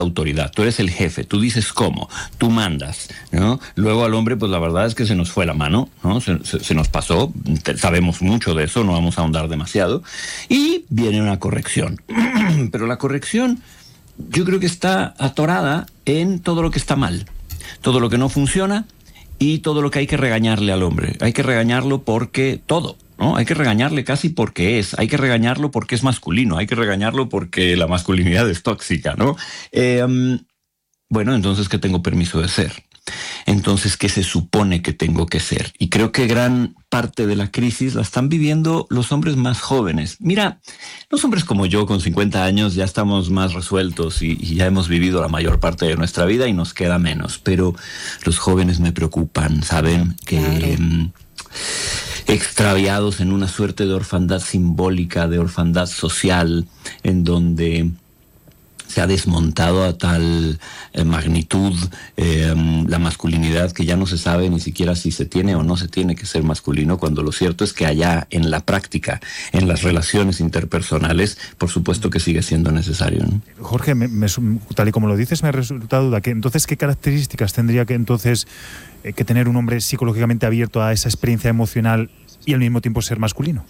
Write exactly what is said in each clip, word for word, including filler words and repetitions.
autoridad, tú eres el jefe, tú dices cómo, tú mandas, ¿no? Luego al hombre, pues la verdad es que se nos fue la mano, ¿no? Se, se, se nos pasó, te, sabemos mucho de eso, no vamos a ahondar demasiado, y viene una corrección. Pero la corrección, yo creo que está atorada en todo lo que está mal, todo lo que no funciona y todo lo que hay que regañarle al hombre. Hay que regañarlo porque todo, ¿no? Hay que regañarle casi porque es, hay que regañarlo porque es masculino, hay que regañarlo porque la masculinidad es tóxica, ¿no? Eh, um, bueno, entonces, ¿qué tengo permiso de ser? Entonces, ¿qué se supone que tengo que ser? Y creo que gran parte de la crisis la están viviendo los hombres más jóvenes. Mira, los hombres como yo, con cincuenta años, ya estamos más resueltos y, y ya hemos vivido la mayor parte de nuestra vida y nos queda menos. Pero los jóvenes me preocupan, ¿saben? Que... Claro. extraviados en una suerte de orfandad simbólica, de orfandad social, en donde se ha desmontado a tal eh, magnitud eh, la masculinidad que ya no se sabe ni siquiera si se tiene o no se tiene que ser masculino, cuando lo cierto es que allá en la práctica, en las relaciones interpersonales, por supuesto que sigue siendo necesario, ¿no? Jorge, me, me, tal y como lo dices, me resulta duda que entonces ¿qué características tendría que entonces eh, que tener un hombre psicológicamente abierto a esa experiencia emocional y al mismo tiempo ser masculino?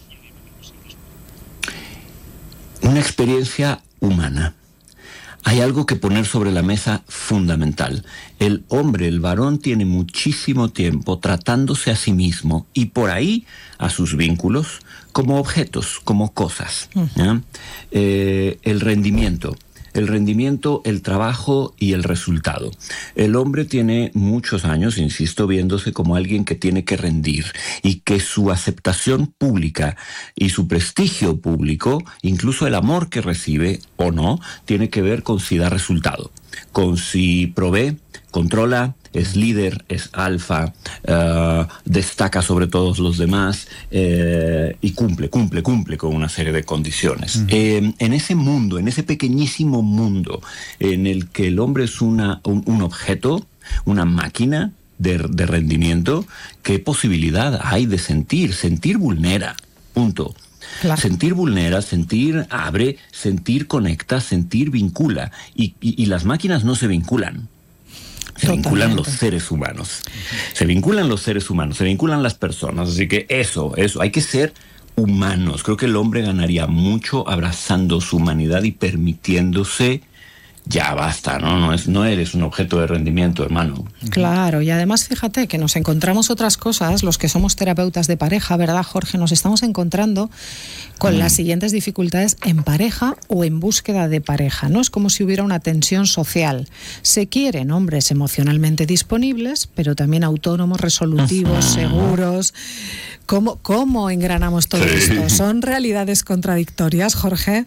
Una experiencia humana. Hay algo que poner sobre la mesa fundamental. El hombre, el varón, tiene muchísimo tiempo tratándose a sí mismo y por ahí a sus vínculos como objetos, como cosas, ¿ya? Eh, el rendimiento. El rendimiento, el trabajo y el resultado. El hombre tiene muchos años, insisto, viéndose como alguien que tiene que rendir y que su aceptación pública y su prestigio público, incluso el amor que recibe o no, tiene que ver con si da resultado, con si provee, controla, es líder, es alfa, uh, destaca sobre todos los demás eh, y cumple, cumple, cumple con una serie de condiciones. Uh-huh. Eh, en ese mundo, en ese pequeñísimo mundo en el que el hombre es una, un, un objeto, una máquina de, de rendimiento, ¿qué posibilidad hay de sentir? Sentir vulnera, punto. Claro. Sentir vulnera, sentir abre, sentir conecta, sentir vincula. Y, y, y las máquinas no se vinculan. Se Totalmente. vinculan los seres humanos. Se vinculan los seres humanos, se vinculan las personas. Así que eso, eso, hay que ser humanos. Creo que el hombre ganaría mucho abrazando su humanidad y permitiéndose. Ya basta, ¿no? No, es, no eres un objeto de rendimiento, hermano. Claro, y además fíjate que nos encontramos otras cosas, los que somos terapeutas de pareja, ¿verdad, Jorge? Nos estamos encontrando con mm. las siguientes dificultades en pareja o en búsqueda de pareja, ¿no? Es como si hubiera una tensión social. Se quieren hombres emocionalmente disponibles, pero también autónomos, resolutivos, uh-huh. seguros. ¿Cómo, cómo engranamos todo sí. esto? ¿Son realidades contradictorias, Jorge?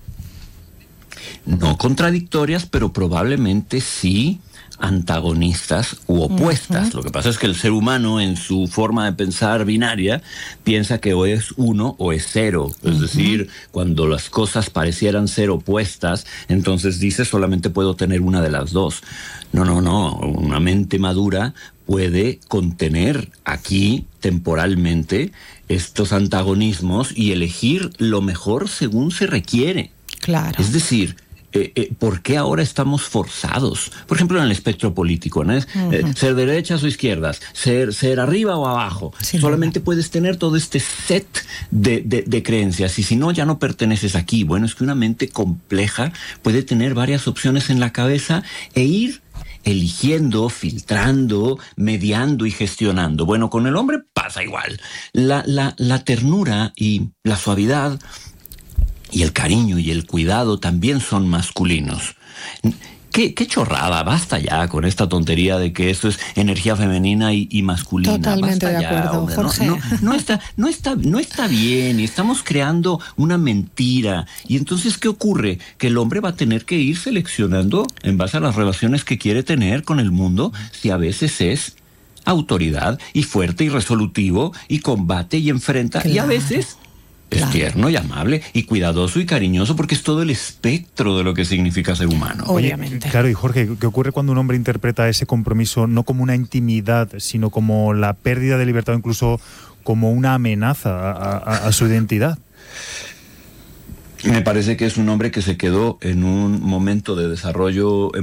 No contradictorias, pero probablemente sí antagonistas u opuestas. Uh-huh. Lo que pasa es que el ser humano, en su forma de pensar binaria, piensa que o es uno o es cero. Uh-huh. Es decir, cuando las cosas parecieran ser opuestas, entonces dice solamente puedo tener una de las dos. No, no, no. Una mente madura puede contener aquí temporalmente estos antagonismos y elegir lo mejor según se requiere. Claro. Es decir, eh, eh, ¿por qué ahora estamos forzados? Por ejemplo, en el espectro político, ¿no? Uh-huh. eh, ser derechas o izquierdas, ser, ser arriba o abajo. Sí, solamente no. puedes tener todo este set de, de, de creencias y si no, ya no perteneces aquí. Bueno, es que una mente compleja puede tener varias opciones en la cabeza e ir eligiendo, filtrando, mediando y gestionando. Bueno, con el hombre pasa igual. La, la, la ternura y la suavidad y el cariño y el cuidado también son masculinos. ¿Qué, qué chorrada? Basta ya con esta tontería de que esto es energía femenina y, y masculina. Totalmente Basta de ya, acuerdo, hombre. Jorge. No, no, no, está, no, está, no está bien y estamos creando una mentira. Y entonces, ¿qué ocurre? Que el hombre va a tener que ir seleccionando en base a las relaciones que quiere tener con el mundo, si a veces es autoridad y fuerte y resolutivo y combate y enfrenta, claro. y a veces es claro. tierno y amable y cuidadoso y cariñoso, porque es todo el espectro de lo que significa ser humano. Obviamente. Claro, y Jorge, ¿qué ocurre cuando un hombre interpreta ese compromiso no como una intimidad, sino como la pérdida de libertad o incluso como una amenaza a, a, a su identidad? Me parece que es un hombre que se quedó en un momento de desarrollo